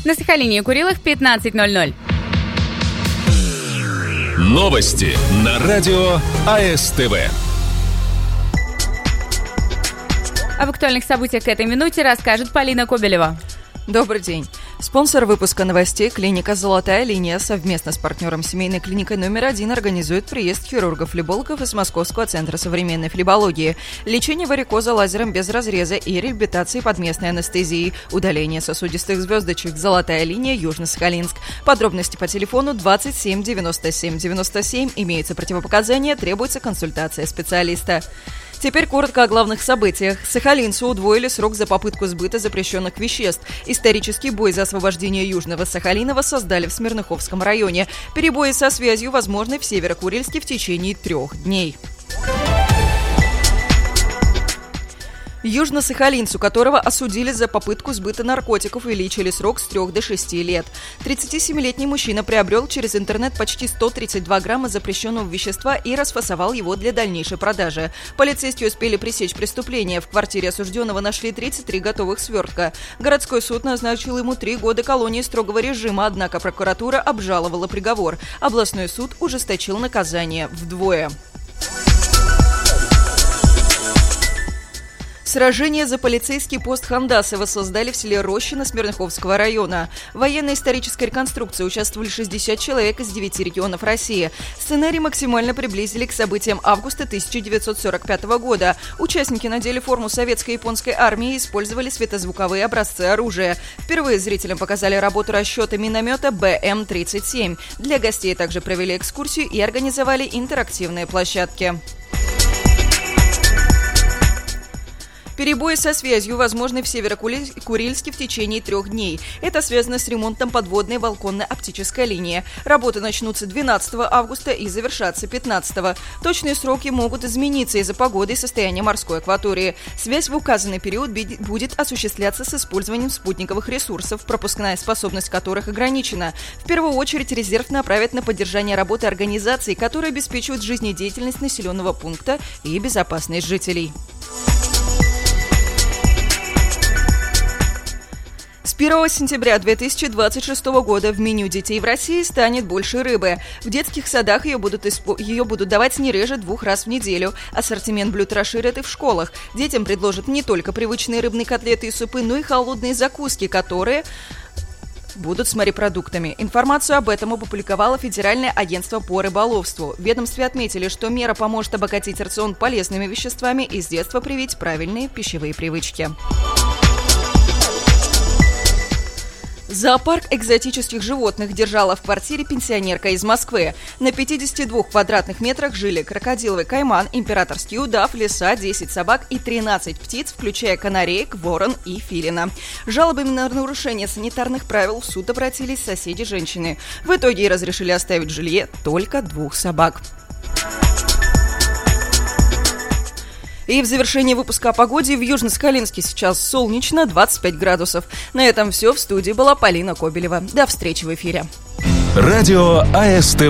На Сахалине и Курилах 15:00. Новости на радио АСТВ. Об актуальных событиях к этой минуте расскажет Полина Кобелева. Добрый день. Спонсор выпуска новостей – клиника «Золотая линия» совместно с партнером семейной клиникой номер 1 организует приезд хирургов-флебологов из Московского центра современной флебологии, лечение варикоза лазером без разреза и реабилитации под местной анестезией, удаление сосудистых звездочек. «Золотая линия», Южно-Сахалинск. Подробности по телефону 27 97 97. Имеются противопоказания, требуется консультация специалиста. Теперь коротко о главных событиях. Сахалинцу удвоили срок за попытку сбыта запрещенных веществ. Исторический бой за освобождение Южного Сахалина воссоздали в Смирноховском районе. Перебои со связью возможны в Северо-Курильске в течение 3 дней. Южно-сахалинцу, которого осудили за попытку сбыта наркотиков, увеличили срок с 3 до 6 лет. 37-летний мужчина приобрел через интернет почти 132 грамма запрещенного вещества и расфасовал его для дальнейшей продажи. Полицейские успели пресечь преступление. В квартире осужденного нашли 33 готовых свертка. Городской суд назначил ему 3 года колонии строгого режима, однако прокуратура обжаловала приговор. Областной суд ужесточил наказание вдвое. Сражение за полицейский пост Хандаса воссоздали в селе Рощино Смирноховского района. В военно-исторической реконструкции участвовали 60 человек из 9 регионов России. Сценарий максимально приблизили к событиям августа 1945 года. Участники надели форму советской и японской армии и использовали светозвуковые образцы оружия. Впервые зрителям показали работу расчета миномета БМ-37. Для гостей также провели экскурсию и организовали интерактивные площадки. Перебои со связью возможны в Северо-Курильске в течение 3 дней. Это связано с ремонтом подводной волконно-оптической линии. Работы начнутся 12 августа и завершатся 15. Точные сроки могут измениться из-за погоды и состояния морской акватории. Связь в указанный период будет осуществляться с использованием спутниковых ресурсов, пропускная способность которых ограничена. В первую очередь резерв направят на поддержание работы организаций, которые обеспечивают жизнедеятельность населенного пункта и безопасность жителей. С 1 сентября 2026 года в меню детей в России станет больше рыбы. В детских садах ее будут давать не реже 2 раз в неделю. Ассортимент блюд расширят и в школах. Детям предложат не только привычные рыбные котлеты и супы, но и холодные закуски, которые будут с морепродуктами. Информацию об этом опубликовало Федеральное агентство по рыболовству. В ведомстве отметили, что мера поможет обогатить рацион полезными веществами и с детства привить правильные пищевые привычки. Зоопарк экзотических животных держала в квартире пенсионерка из Москвы. На 52 квадратных метрах жили крокодиловый кайман, императорский удав, лиса, 10 собак и 13 птиц, включая канареек, ворон и филина. Жалобами на нарушение санитарных правил в суд обратились соседи женщины. В итоге ей разрешили оставить в жилье только 2 собак. И в завершении выпуска о погоде в Южно-Сахалинске сейчас солнечно, 25 градусов. На этом все. В студии была Полина Кобелева. До встречи в эфире. Радио АСТВ.